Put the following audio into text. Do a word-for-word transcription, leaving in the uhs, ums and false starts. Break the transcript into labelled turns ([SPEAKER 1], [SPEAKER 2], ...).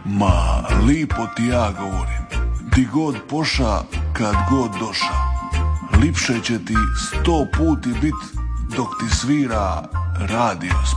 [SPEAKER 1] Ma, lipo ti ja govorim, di god poša, kad god doša, lipše će ti sto puti bit dok ti svira radio